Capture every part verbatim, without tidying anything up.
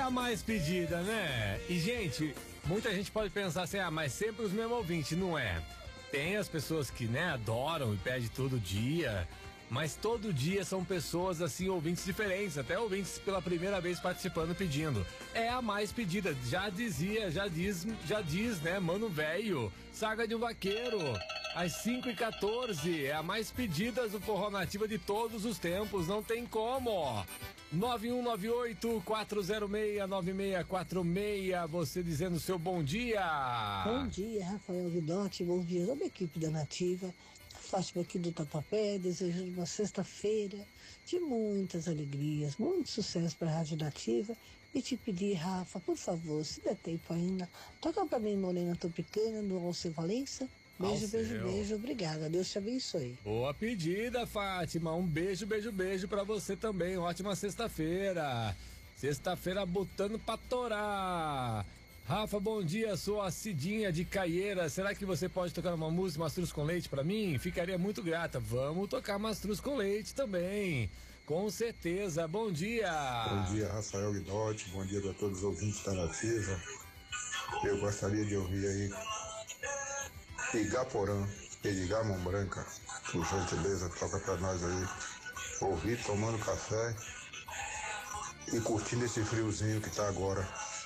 a mais pedida, né? E, gente, muita gente pode pensar assim, ah, mas sempre os mesmos ouvintes, não é? Tem as pessoas que, né, adoram e pedem todo dia, mas todo dia são pessoas, assim, ouvintes diferentes, até ouvintes pela primeira vez participando, pedindo. É a mais pedida, já dizia, já diz, já diz, né, Mano Velho, Saga de um Vaqueiro. Às cinco e quatorze, é a mais pedida do Forró Nativa de todos os tempos, não tem como. nove um nove oito, quatro zero seis, nove seis quatro seis, você dizendo seu bom dia. Bom dia, Rafael Guidotti, bom dia toda a equipe da Nativa. Fátima aqui do Tatuapé, desejando uma sexta-feira de muitas alegrias, muito sucesso para a Rádio Nativa. E te pedir, Rafa, por favor, se der tempo ainda, toca para mim Morena Tropicana, do Alceu Valença. Beijo, beijo, beijo, obrigada. Deus te abençoe. Boa pedida, Fátima. Um beijo, beijo, beijo pra você também. Ótima sexta-feira. Sexta-feira botando pra torar. Rafa, bom dia. Sou a Cidinha de Caieira. Será que você pode tocar uma música Mastruz com Leite pra mim? Ficaria muito grata. Vamos tocar Mastruz com Leite também. Com certeza. Bom dia. Bom dia, Rafael Guidotti. Bom dia a todos os ouvintes da Nativa. Eu gostaria de ouvir aí Igaporã, Edgar Mão Branca, por gentileza, toca pra nós aí. Ouvir, tomando café e curtindo esse friozinho que tá agora.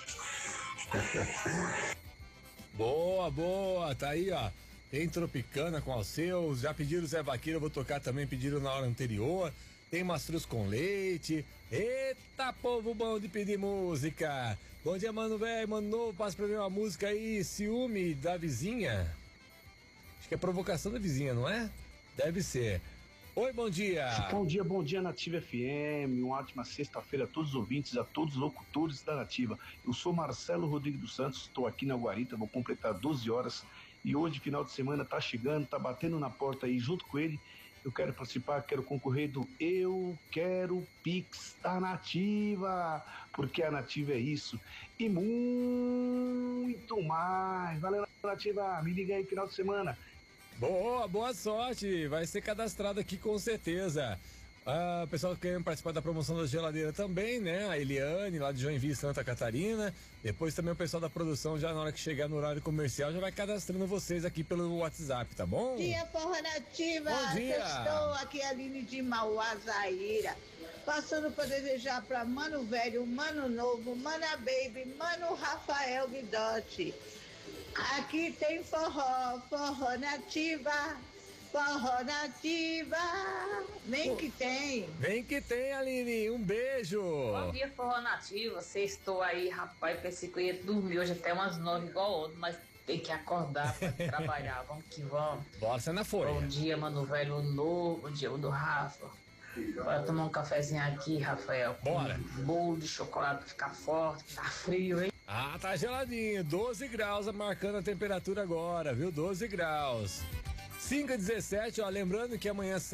Boa, boa, tá aí, ó. Tem Tropicana com Alceu, já pediram Zé Vaqueiro, eu vou tocar também, pediram na hora anterior. Tem Mastruz com Leite. Eita, povo bom de pedir música. Bom dia, mano velho, mano novo, passa pra mim uma música aí, Ciúme da Vizinha. Acho que é provocação da vizinha, não é? Deve ser. Oi, bom dia. Bom dia, bom dia, Nativa F M. Uma ótima sexta-feira a todos os ouvintes, a todos os locutores da Nativa. Eu sou Marcelo Rodrigues dos Santos, estou aqui na Guarita, vou completar doze horas. E hoje, final de semana, tá chegando, tá batendo na porta aí junto com ele. Eu quero participar, quero concorrer do Eu Quero Pix da Nativa, porque a Nativa é isso e muito mais. Valeu, Nativa, me liga aí final de semana. Boa, boa sorte, vai ser cadastrado aqui com certeza. Ah, o pessoal querendo participar da promoção da geladeira também, né? A Eliane, lá de Joinville, Santa Catarina. Depois também o pessoal da produção, já na hora que chegar no horário comercial, já vai cadastrando vocês aqui pelo WhatsApp, tá bom? Bom dia, Forró Nativa. Bom dia. Estou aqui, Aline de Mauá, Zaira. Passando para desejar para Mano Velho, Mano Novo, Mana Baby, Mano Rafael Guidotti. Aqui tem forró, forró nativa, forró nativa, vem que tem. Vem que tem, Aline, um beijo. Bom dia, Forró Nativa, você estou aí, rapaz, pensei que eu ia dormir hoje até umas nove igual outro, mas tem que acordar pra trabalhar, vamos que vamos. Bora ser na folha. Bom dia, Mano Velho, novo, bom dia, o do Rafa. Bora tomar um cafezinho aqui, Rafael. Bora. Um bolo de chocolate pra ficar forte, tá frio, hein? Ah, tá geladinho, doze graus, marcando a temperatura agora, viu? doze graus. cinco e dezessete, ó, lembrando que amanhã